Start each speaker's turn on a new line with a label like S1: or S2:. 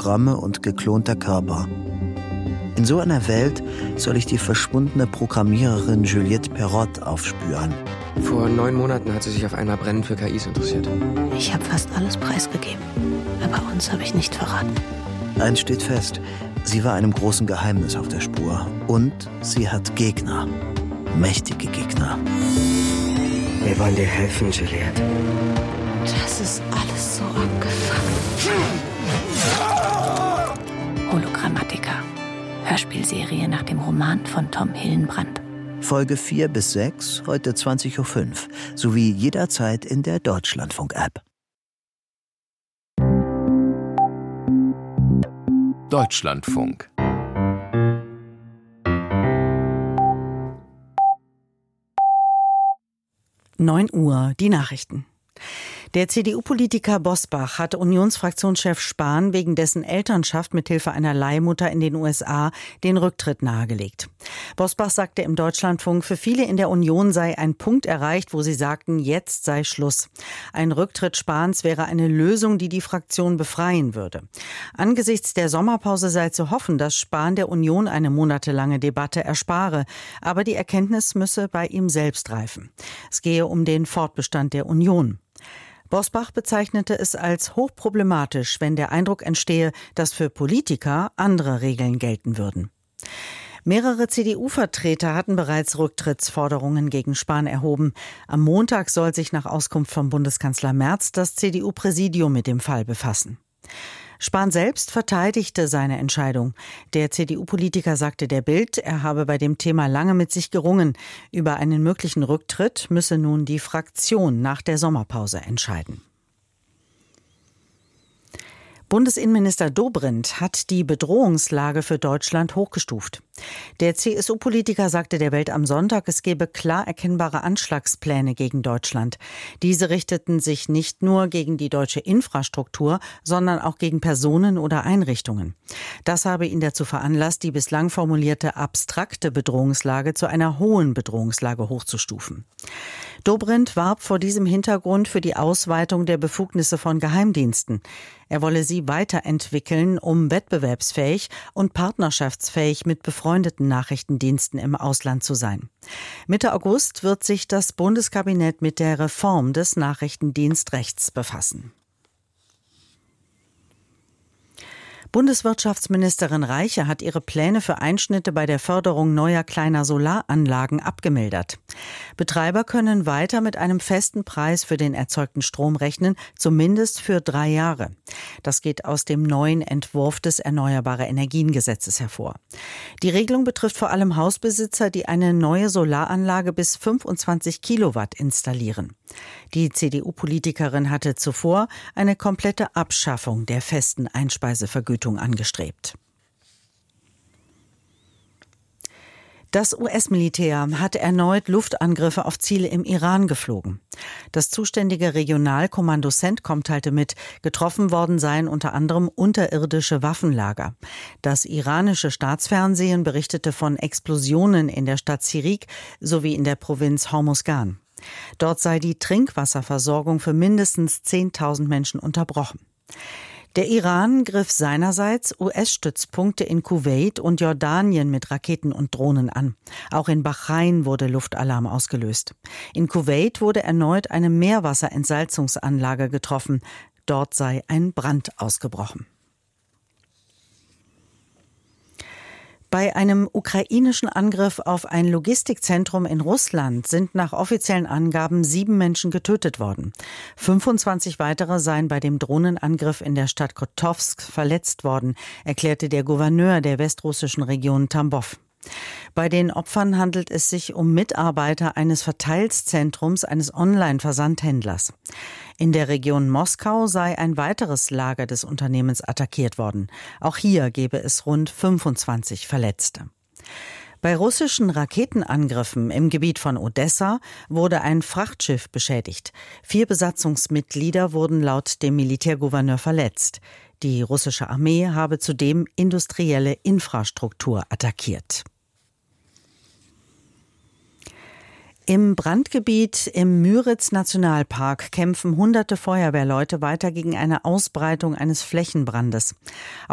S1: Hologramme und geklonter Körper. In so einer Welt soll ich die verschwundene Programmiererin Juliette Perrot aufspüren.
S2: Vor 9 Monaten hat sie sich auf einmal brennend für KIs interessiert.
S3: Ich habe fast alles preisgegeben, aber uns habe ich nicht verraten.
S1: Eins steht fest, sie war einem großen Geheimnis auf der Spur. Und sie hat Gegner. Mächtige Gegner.
S2: Wir wollen dir helfen, Juliette.
S3: Das ist alles so abgefuckt. Hologrammatica. Hörspielserie nach dem Roman von Tom Hillenbrand.
S1: Folge 4 bis 6, heute 20.05 Uhr, sowie jederzeit in der Deutschlandfunk-App.
S4: Deutschlandfunk.
S5: 9 Uhr, die Nachrichten. Der CDU-Politiker Bosbach hat Unionsfraktionschef Spahn wegen dessen Elternschaft mithilfe einer Leihmutter in den USA den Rücktritt nahegelegt. Bosbach sagte im Deutschlandfunk, für viele in der Union sei ein Punkt erreicht, wo sie sagten, jetzt sei Schluss. Ein Rücktritt Spahns wäre eine Lösung, die die Fraktion befreien würde. Angesichts der Sommerpause sei zu hoffen, dass Spahn der Union eine monatelange Debatte erspare. Aber die Erkenntnis müsse bei ihm selbst reifen. Es gehe um den Fortbestand der Union. Bosbach bezeichnete es als hochproblematisch, wenn der Eindruck entstehe, dass für Politiker andere Regeln gelten würden. Mehrere CDU-Vertreter hatten bereits Rücktrittsforderungen gegen Spahn erhoben. Am Montag soll sich nach Auskunft von Bundeskanzler Merz das CDU-Präsidium mit dem Fall befassen. Spahn selbst verteidigte seine Entscheidung. Der CDU-Politiker sagte der Bild, er habe bei dem Thema lange mit sich gerungen. Über einen möglichen Rücktritt müsse nun die Fraktion nach der Sommerpause entscheiden. Bundesinnenminister Dobrindt hat die Bedrohungslage für Deutschland hochgestuft. Der CSU-Politiker sagte der Welt am Sonntag, es gebe klar erkennbare Anschlagspläne gegen Deutschland. Diese richteten sich nicht nur gegen die deutsche Infrastruktur, sondern auch gegen Personen oder Einrichtungen. Das habe ihn dazu veranlasst, die bislang formulierte abstrakte Bedrohungslage zu einer hohen Bedrohungslage hochzustufen. Dobrindt warb vor diesem Hintergrund für die Ausweitung der Befugnisse von Geheimdiensten. Er wolle sie weiterentwickeln, um wettbewerbsfähig und partnerschaftsfähig mit befreundeten Nachrichtendiensten im Ausland zu sein. Mitte August wird sich das Bundeskabinett mit der Reform des Nachrichtendienstrechts befassen. Bundeswirtschaftsministerin Reiche hat ihre Pläne für Einschnitte bei der Förderung neuer kleiner Solaranlagen abgemildert. Betreiber können weiter mit einem festen Preis für den erzeugten Strom rechnen, zumindest für 3 Jahre. Das geht aus dem neuen Entwurf des Erneuerbare-Energien-Gesetzes hervor. Die Regelung betrifft vor allem Hausbesitzer, die eine neue Solaranlage bis 25 Kilowatt installieren. Die CDU-Politikerin hatte zuvor eine komplette Abschaffung der festen Einspeisevergütung angestrebt. Das US-Militär hat erneut Luftangriffe auf Ziele im Iran geflogen. Das zuständige Regionalkommando CENTCOM teilte mit, getroffen worden seien unter anderem unterirdische Waffenlager. Das iranische Staatsfernsehen berichtete von Explosionen in der Stadt Sirik sowie in der Provinz Hormuzgan. Dort sei die Trinkwasserversorgung für mindestens 10.000 Menschen unterbrochen. Der Iran griff seinerseits US-Stützpunkte in Kuwait und Jordanien mit Raketen und Drohnen an. Auch in Bahrain wurde Luftalarm ausgelöst. In Kuwait wurde erneut eine Meerwasserentsalzungsanlage getroffen. Dort sei ein Brand ausgebrochen. Bei einem ukrainischen Angriff auf ein Logistikzentrum in Russland sind nach offiziellen Angaben 7 Menschen getötet worden. 25 weitere seien bei dem Drohnenangriff in der Stadt Kotowsk verletzt worden, erklärte der Gouverneur der westrussischen Region Tambov. Bei den Opfern handelt es sich um Mitarbeiter eines Verteilzentrums eines Online-Versandhändlers. In der Region Moskau sei ein weiteres Lager des Unternehmens attackiert worden. Auch hier gebe es rund 25 Verletzte. Bei russischen Raketenangriffen im Gebiet von Odessa wurde ein Frachtschiff beschädigt. 4 Besatzungsmitglieder wurden laut dem Militärgouverneur verletzt. Die russische Armee habe zudem industrielle Infrastruktur attackiert. Im Brandgebiet im Müritz-Nationalpark kämpfen hunderte Feuerwehrleute weiter gegen eine Ausbreitung eines Flächenbrandes.